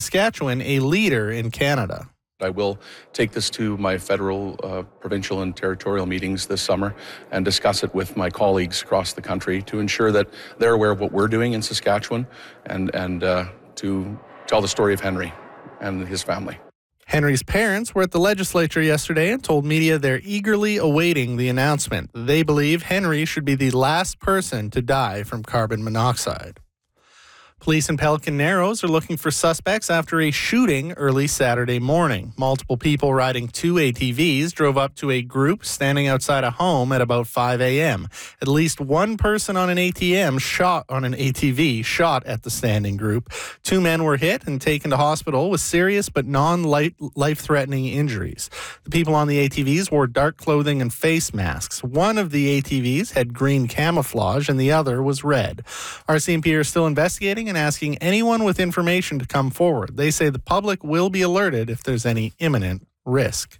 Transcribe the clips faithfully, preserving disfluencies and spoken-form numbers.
Saskatchewan a leader in Canada. I will take this to my federal, uh, provincial, and territorial meetings this summer and discuss it with my colleagues across the country to ensure that they're aware of what we're doing in Saskatchewan and, and uh, to tell the story of Henry and his family. Henry's parents were at the legislature yesterday and told media they're eagerly awaiting the announcement. They believe Henry should be the last person to die from carbon monoxide. Police in Pelican Narrows are looking for suspects after a shooting early Saturday morning. Multiple people riding two A T Vs drove up to a group standing outside a home at about five a.m. At least one person on an A T M shot on an A T V shot at the standing group. Two men were hit and taken to hospital with serious but non-life-threatening injuries. The people on the A T Vs wore dark clothing and face masks. One of the A T Vs had green camouflage and the other was red. R C M P are still investigating and asking anyone with information to come forward. They say the public will be alerted if there's any imminent risk.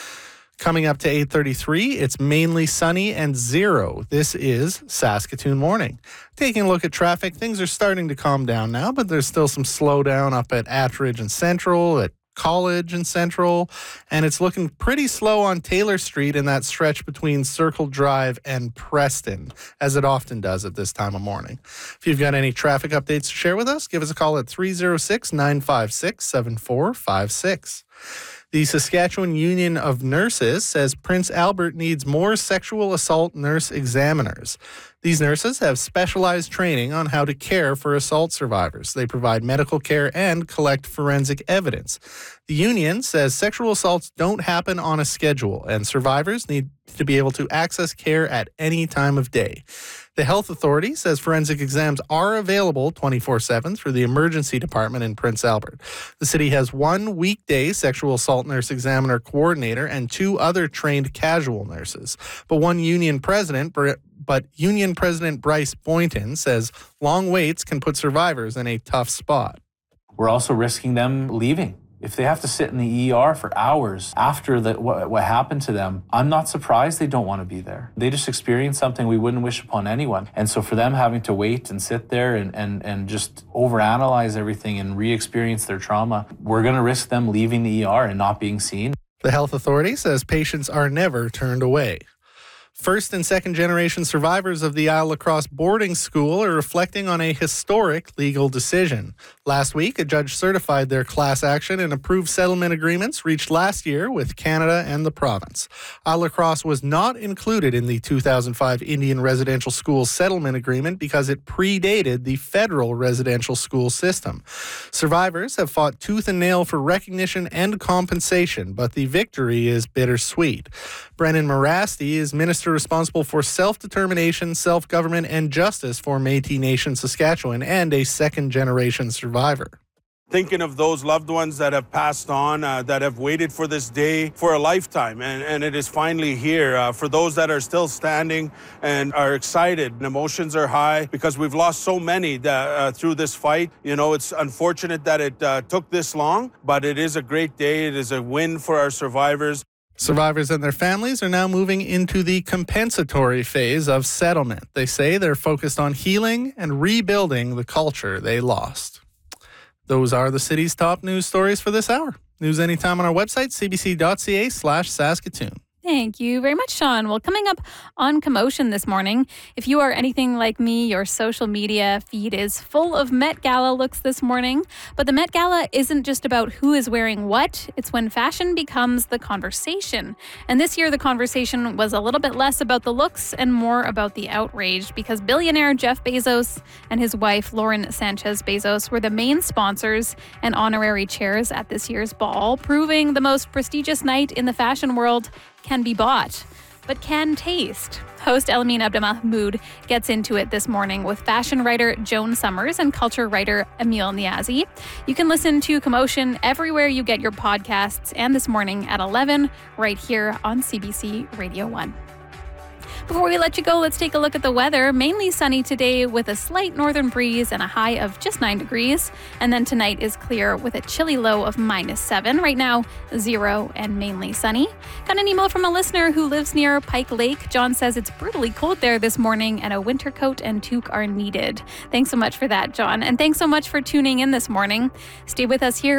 Coming up to eight thirty-three, it's mainly sunny and zero. This is Saskatoon Morning. Taking a look at traffic, things are starting to calm down now, but there's still some slowdown up at Attridge and Central, at College and Central, and it's looking pretty slow on Taylor Street in that stretch between Circle Drive and Preston, as it often does at this time of morning. If you've got any traffic updates to share with us, give us a call at three oh six, nine five six, seven four five six. The Saskatchewan Union of Nurses says Prince Albert needs more sexual assault nurse examiners. These nurses have specialized training on how to care for assault survivors. They provide medical care and collect forensic evidence. The union says sexual assaults don't happen on a schedule, and survivors need to be able to access care at any time of day. The health authority says forensic exams are available twenty-four seven through the emergency department in Prince Albert. The city has one weekday sexual assault nurse examiner coordinator and two other trained casual nurses. But one union president, but Union President Bryce Boynton says long waits can put survivors in a tough spot. We're also risking them leaving. If they have to sit in the E R for hours after the, what, what happened to them, I'm not surprised they don't want to be there. They just experienced something we wouldn't wish upon anyone. And so for them having to wait and sit there and, and, and just overanalyze everything and re-experience their trauma, we're going to risk them leaving the E R and not being seen. The health authority says patients are never turned away. First and second generation survivors of the Isle Lacrosse boarding school are reflecting on a historic legal decision. Last week, a judge certified their class action and approved settlement agreements reached last year with Canada and the province. Isle Lacrosse was not included in the two thousand five Indian Residential School Settlement Agreement because it predated the federal residential school system. Survivors have fought tooth and nail for recognition and compensation, but the victory is bittersweet. Brennan Morasti is Minister responsible for self-determination, self-government, and justice for Métis Nation Saskatchewan and a second-generation survivor. Thinking of those loved ones that have passed on, uh, that have waited for this day for a lifetime, and, and it is finally here. Uh, for those that are still standing and are excited, and emotions are high because we've lost so many that, uh, through this fight. You know, it's unfortunate that it uh, took this long, but it is a great day. It is a win for our survivors. Survivors and their families are now moving into the compensatory phase of settlement. They say they're focused on healing and rebuilding the culture they lost. Those are the city's top news stories for this hour. News anytime on our website, cbc.ca slash Saskatoon. Thank you very much, Sean. Well, coming up on Commotion this morning, if you are anything like me, your social media feed is full of Met Gala looks this morning. But the Met Gala isn't just about who is wearing what. It's when fashion becomes the conversation. And this year, the conversation was a little bit less about the looks and more about the outrage, because billionaire Jeff Bezos and his wife, Lauren Sanchez Bezos, were the main sponsors and honorary chairs at this year's ball, proving the most prestigious night in the fashion world can be bought, but can taste. Host Elamine Abdelmahmoud gets into it this morning with fashion writer Joan Summers and culture writer Emil Niazi. You can listen to Commotion everywhere you get your podcasts, and this morning at eleven right here on C B C Radio one. Before we let you go, let's take a look at the weather. Mainly sunny today with a slight northern breeze and a high of just nine degrees. And then tonight is clear with a chilly low of minus seven. Right now, zero and mainly sunny. Got an email from a listener who lives near Pike Lake. John says it's brutally cold there this morning and a winter coat and toque are needed. Thanks so much for that, John. And thanks so much for tuning in this morning. Stay with us here